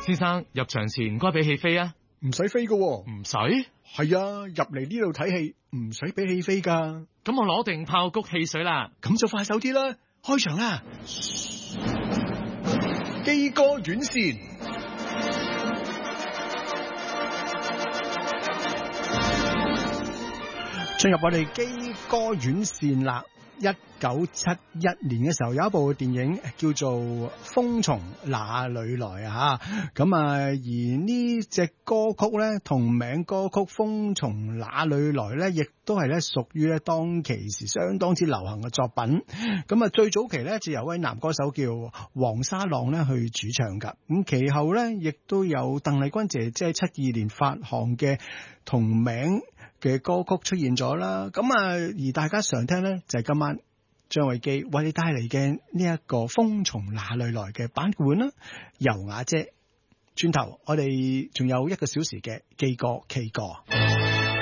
先生，入場前唔該俾戲飛啊。 唔使飛噶， 唔使？ 係啊，入嚟呢度睇戲唔使俾戲飛噶。 咁我攞定炮谷汽水啦。 咁就快手啲啦，開場啦！基哥院線，進入我哋基哥院線啦。1971年嘅時候有一部電影叫做《風從哪裏來》啊，咁而呢隻歌曲咧同名歌曲《風從哪裏來》咧，亦都係咧屬於咧當其時相當之流行嘅作品。咁最早期咧就有位男歌手叫黃沙朗咧去主唱噶，咁其後咧亦都有鄧麗君姐姐72年發行嘅同名嘅歌曲出現咗啦，咁而大家常聽咧就係今晚張偉基為你帶嚟嘅呢一個風從哪裏來嘅版本啦，游雅姐。轉頭我哋仲有1個小時嘅基哥 K 歌。